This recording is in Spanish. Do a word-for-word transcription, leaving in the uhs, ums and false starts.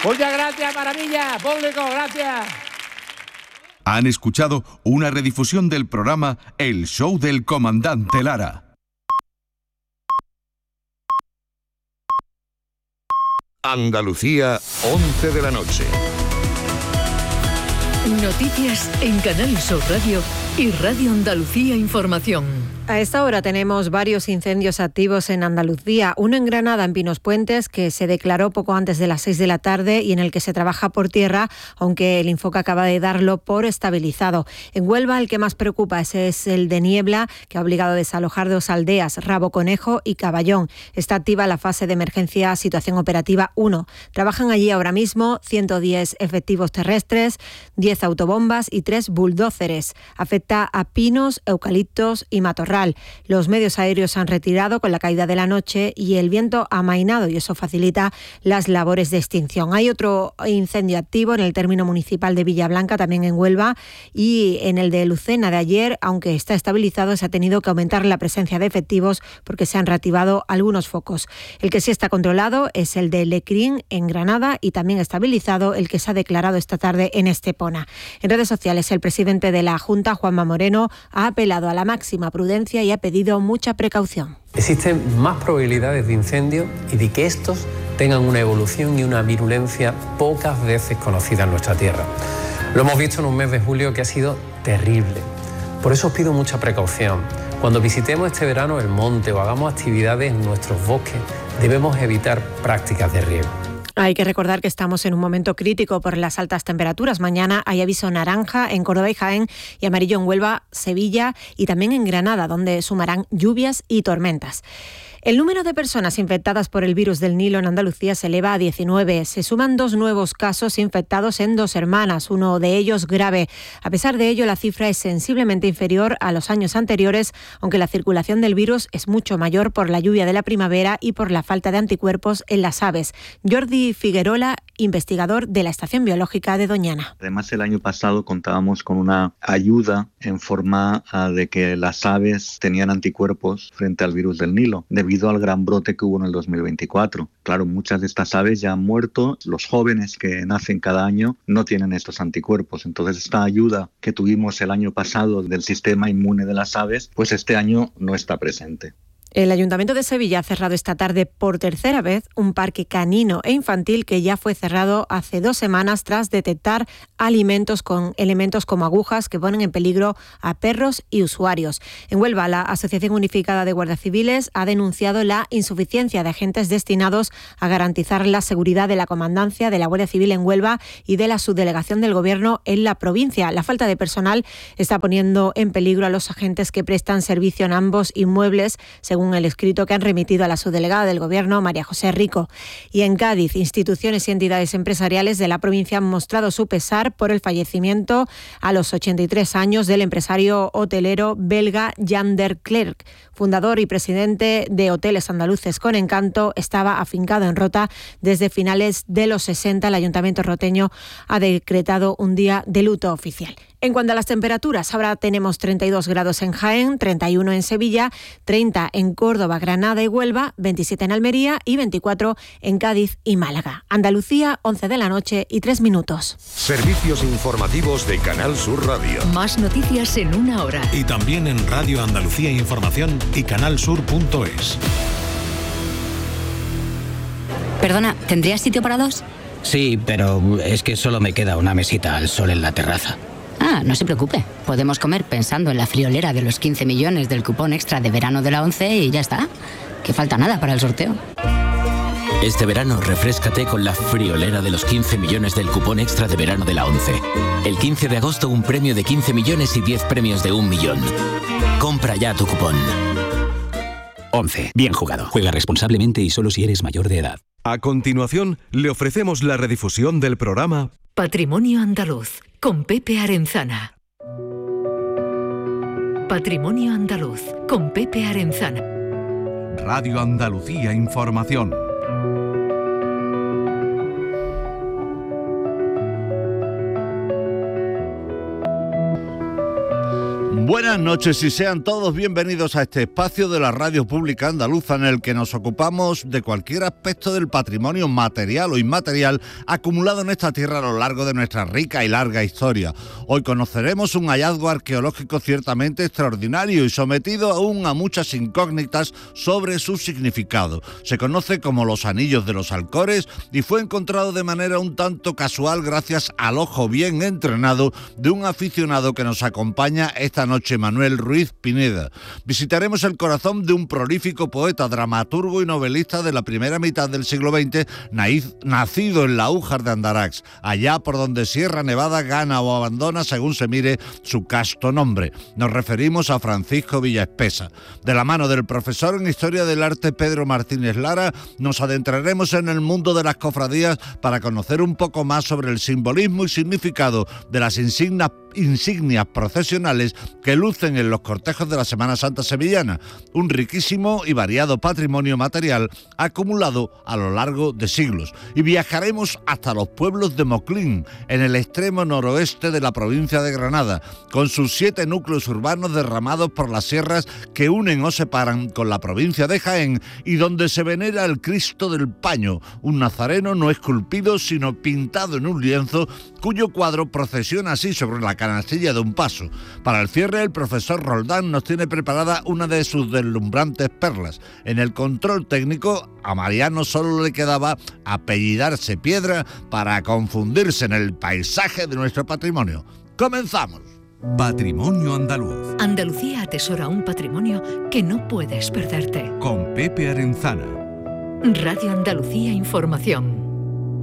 Muchas gracias, maravilla, público, gracias. Han escuchado una redifusión del programa El Show del Comandante Lara. Andalucía, once de la noche. Noticias en Canal Sur Radio y Radio Andalucía Información. A esta hora tenemos varios incendios activos en Andalucía. Uno en Granada, en Pinos Puentes, que se declaró poco antes de las seis de la tarde y en el que se trabaja por tierra, aunque el Infoca acaba de darlo por estabilizado. En Huelva, el que más preocupa ese es el de Niebla, que ha obligado a desalojar dos aldeas, Rabo Conejo y Caballón. Está activa la fase de emergencia Situación Operativa uno. Trabajan allí ahora mismo ciento diez efectivos terrestres, diez autobombas y tres bulldóceres. Afecta a pinos, eucaliptos y matorral. Los medios aéreos se han retirado con la caída de la noche y el viento ha amainado y eso facilita las labores de extinción. Hay otro incendio activo en el término municipal de Villablanca, también en Huelva, y en el de Lucena de ayer, aunque está estabilizado, se ha tenido que aumentar la presencia de efectivos porque se han reactivado algunos focos. El que sí está controlado es el de Lecrín en Granada y también estabilizado el que se ha declarado esta tarde en Estepona. En redes sociales, el presidente de la Junta, Juanma Moreno, ha apelado a la máxima prudencia y ha pedido mucha precaución. Existen más probabilidades de incendio y de que estos tengan una evolución y una virulencia pocas veces conocida en nuestra tierra. Lo hemos visto en un mes de julio que ha sido terrible. Por eso os pido mucha precaución. Cuando visitemos este verano el monte o hagamos actividades en nuestros bosques, debemos evitar prácticas de riego. Hay que recordar que estamos en un momento crítico por las altas temperaturas. Mañana hay aviso naranja en Córdoba y Jaén y amarillo en Huelva, Sevilla y también en Granada, donde sumarán lluvias y tormentas. El número de personas infectadas por el virus del Nilo en Andalucía se eleva a diecinueve. Se suman dos nuevos casos infectados en dos hermanas, uno de ellos grave. A pesar de ello, la cifra es sensiblemente inferior a los años anteriores, aunque la circulación del virus es mucho mayor por la lluvia de la primavera y por la falta de anticuerpos en las aves. Jordi Figuerola, investigador de la Estación Biológica de Doñana. Además, el año pasado contábamos con una ayuda en forma de que las aves tenían anticuerpos frente al virus del Nilo, debido al gran brote que hubo en el dos mil veinticuatro. Claro, muchas de estas aves ya han muerto, los jóvenes que nacen cada año no tienen estos anticuerpos. Entonces, esta ayuda que tuvimos el año pasado del sistema inmune de las aves, pues este año no está presente. El Ayuntamiento de Sevilla ha cerrado esta tarde por tercera vez un parque canino e infantil que ya fue cerrado hace dos semanas tras detectar alimentos con elementos como agujas que ponen en peligro a perros y usuarios. En Huelva, la Asociación Unificada de Guardias Civiles ha denunciado la insuficiencia de agentes destinados a garantizar la seguridad de la comandancia de la Guardia Civil en Huelva y de la subdelegación del Gobierno en la provincia. La falta de personal está poniendo en peligro a los agentes que prestan servicio en ambos inmuebles, según el escrito que han remitido a la subdelegada del Gobierno, María José Rico. Y en Cádiz, instituciones y entidades empresariales de la provincia han mostrado su pesar por el fallecimiento a los ochenta y tres años del empresario hotelero belga Jan der Klerk. Fundador y presidente de Hoteles Andaluces con Encanto, estaba afincado en Rota desde finales de los sesenta. El Ayuntamiento roteño ha decretado un día de luto oficial. En cuanto a las temperaturas, ahora tenemos treinta y dos grados en Jaén, treinta y uno en Sevilla, treinta en Córdoba, Granada y Huelva, veintisiete en Almería y veinticuatro en Cádiz y Málaga. Andalucía, once de la noche y tres minutos. Servicios informativos de Canal Sur Radio. Más noticias en una hora. Y también en Radio Andalucía Información y canalsur punto es. Perdona, ¿tendrías sitio para dos? Sí, pero es que solo me queda una mesita al sol en la terraza. Ah, no se preocupe. Podemos comer pensando en la friolera de los quince millones del cupón extra de verano de la ONCE y ya está. Que falta nada para el sorteo. Este verano refréscate con la friolera de los quince millones del cupón extra de verano de la ONCE. El quince de agosto un premio de quince millones y diez premios de un millón. Compra ya tu cupón. ONCE. Bien jugado. Juega responsablemente y solo si eres mayor de edad. A continuación, le ofrecemos la redifusión del programa Patrimonio Andaluz, con Pepe Arenzana. Patrimonio Andaluz, con Pepe Arenzana. Radio Andalucía Información. Buenas noches y sean todos bienvenidos a este espacio de la Radio Pública Andaluza en el que nos ocupamos de cualquier aspecto del patrimonio material o inmaterial acumulado en esta tierra a lo largo de nuestra rica y larga historia. Hoy conoceremos un hallazgo arqueológico ciertamente extraordinario y sometido aún a muchas incógnitas sobre su significado. Se conoce como los Anillos de los Alcores y fue encontrado de manera un tanto casual gracias al ojo bien entrenado de un aficionado que nos acompaña esta noche, Manuel Ruiz Pineda. Visitaremos el corazón de un prolífico poeta, dramaturgo y novelista de la primera mitad del siglo veinte, nacido en la Újar de Andarax, allá por donde Sierra Nevada gana o abandona según se mire su casto nombre. Nos referimos a Francisco Villaespesa. De la mano del profesor en Historia del Arte Pedro Martínez Lara, nos adentraremos en el mundo de las cofradías para conocer un poco más sobre el simbolismo y significado de las insignias insignias procesionales que lucen en los cortejos de la Semana Santa sevillana, un riquísimo y variado patrimonio material acumulado a lo largo de siglos. Y viajaremos hasta los pueblos de Moclín, en el extremo noroeste de la provincia de Granada, con sus siete núcleos urbanos derramados por las sierras que unen o separan con la provincia de Jaén y donde se venera el Cristo del Paño, un nazareno no esculpido sino pintado en un lienzo cuyo cuadro procesiona así sobre la canastilla de un paso. Para el cierre, el profesor Roldán nos tiene preparada una de sus deslumbrantes perlas. En el control técnico, a Mariano solo le quedaba apellidarse Piedra para confundirse en el paisaje de nuestro patrimonio. ¡Comenzamos! Patrimonio Andaluz. Andalucía atesora un patrimonio que no puedes perderte. Con Pepe Arenzana. Radio Andalucía Información.